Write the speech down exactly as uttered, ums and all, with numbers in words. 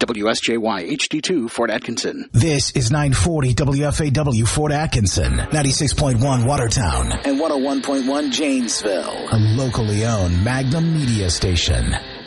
W S J Y H D two Fort Atkinson. This is nine forty W F A W Fort Atkinson, ninety-six point one Watertown, and one oh one point one Janesville. A locally owned Magnum media station.